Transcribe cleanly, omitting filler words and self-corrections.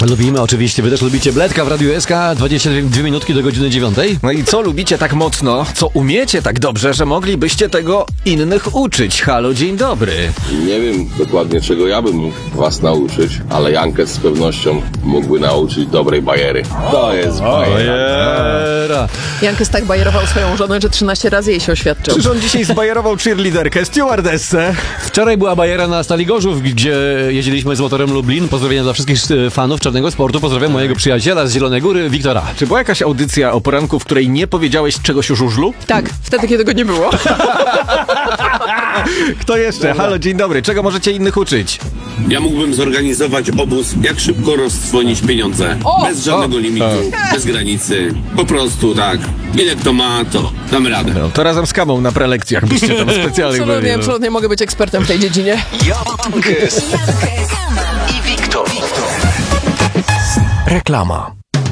Lubimy oczywiście, wy też lubicie. Bledka w Radiu SK, 22 minutki do godziny 9. No i co lubicie tak mocno, co umiecie tak dobrze, że moglibyście tego innych uczyć? Halo, dzień dobry. Nie wiem dokładnie, czego ja bym mógł was nauczyć, ale Jankę z pewnością mógłby nauczyć dobrej bajery. To jest bajera. Jankes tak bajerował swoją żonę, że 13 razy jej się oświadczył. Czyż on dzisiaj zbajerował cheerleaderkę, stewardessę? Wczoraj była bajera na Stali Gorzów, gdzie jeździliśmy z motorem Lublin. Pozdrowienia dla wszystkich fanów czarnego sportu. Pozdrawiam mojego przyjaciela z Zielonej Góry, Wiktora. Czy była jakaś audycja o poranku, w której nie powiedziałeś czegoś o żużlu? Tak, wtedy kiedy go nie było. Kto jeszcze? Halo, dzień dobry. Czego możecie innych uczyć? Ja mógłbym zorganizować obóz, jak szybko rozdzwonić pieniądze. Bez żadnego limitu, bez granicy. Po prostu tak. Ile kto ma, to damy radę. No, to razem z Kamą na prelekcjach byście tam specjalnie byli. Absolutnie mogę być ekspertem w tej dziedzinie. Jankes, Kama i Wiktor. Reklama.